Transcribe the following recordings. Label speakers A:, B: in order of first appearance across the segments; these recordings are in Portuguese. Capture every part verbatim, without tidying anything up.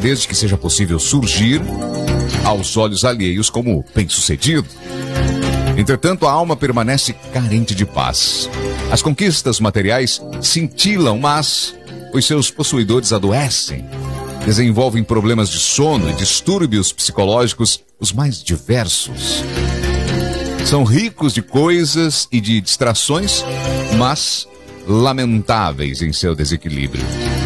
A: desde que seja possível surgir aos olhos alheios como bem-sucedido. Entretanto, a alma permanece carente de paz. As conquistas materiais cintilam, mas os seus possuidores adoecem, desenvolvem problemas de sono e distúrbios psicológicos os mais diversos. São ricos de coisas e de distrações, mas lamentáveis em seu desequilíbrio.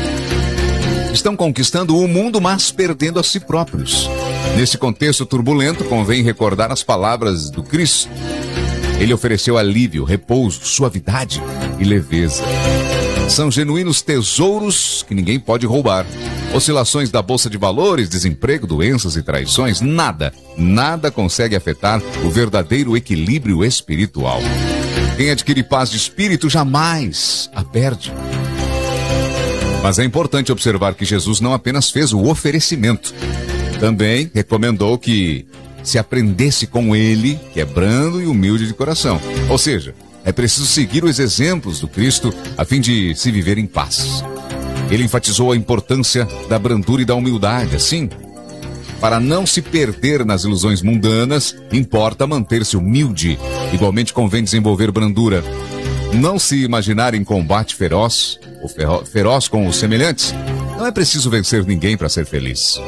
A: Estão conquistando o mundo, mas perdendo a si próprios. Nesse contexto turbulento, convém recordar as palavras do Cristo. Ele ofereceu alívio, repouso, suavidade e leveza. São genuínos tesouros que ninguém pode roubar. Oscilações da bolsa de valores, desemprego, doenças e traições, nada, nada consegue afetar o verdadeiro equilíbrio espiritual. Quem adquire paz de espírito jamais a perde. Mas é importante observar que Jesus não apenas fez o oferecimento, também recomendou que se aprendesse com ele, que é brando e humilde de coração. Ou seja, é preciso seguir os exemplos do Cristo a fim de se viver em paz. Ele enfatizou a importância da brandura e da humildade. Assim, para não se perder nas ilusões mundanas, importa manter-se humilde. Igualmente convém desenvolver brandura. Não se imaginar em combate feroz, ou ferro, feroz com os semelhantes. Não é preciso vencer ninguém para ser feliz.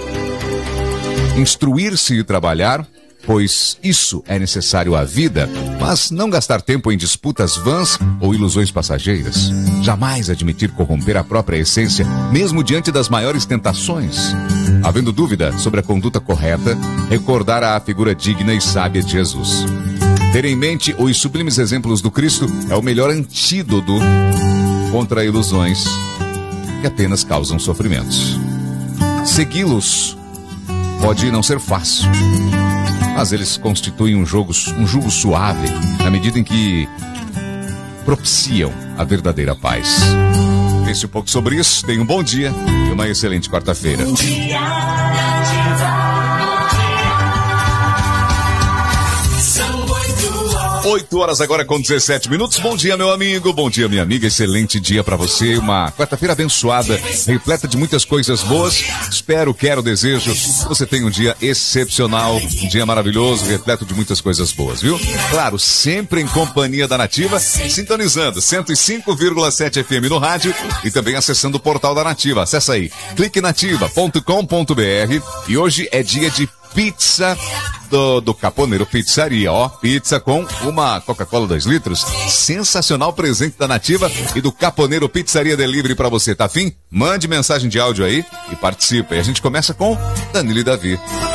A: Instruir-se e trabalhar, pois isso é necessário à vida, mas não gastar tempo em disputas vãs ou ilusões passageiras. Jamais admitir corromper a própria essência, mesmo diante das maiores tentações. Havendo dúvida sobre a conduta correta, recordar a figura digna e sábia de Jesus. Ter em mente os sublimes exemplos do Cristo é o melhor antídoto contra ilusões que apenas causam sofrimentos. Segui-los pode não ser fácil, mas eles constituem um jogo, um jugo suave, na medida em que propiciam a verdadeira paz. Pense um pouco sobre isso, tenha um bom dia e uma excelente quarta-feira.
B: Bom dia.
A: oito horas agora com dezessete minutos. Bom dia, meu amigo. Bom dia, minha amiga. Excelente dia pra você. Uma quarta-feira abençoada, repleta de muitas coisas boas. Espero, quero, desejo que você tenha um dia excepcional, um dia maravilhoso, repleto de muitas coisas boas, viu? Claro, sempre em companhia da Nativa, sintonizando cento e cinco vírgula sete F M no rádio e também acessando o portal da Nativa. Acessa aí, clique nativa ponto com ponto b r e hoje é dia de pizza do, do Caponeiro Pizzaria, ó, pizza com uma Coca-Cola dois litros, sensacional presente da Nativa e do Caponeiro Pizzaria Delivery pra você, tá afim? Mande mensagem de áudio aí e participe. E a gente começa com Danilo e Davi.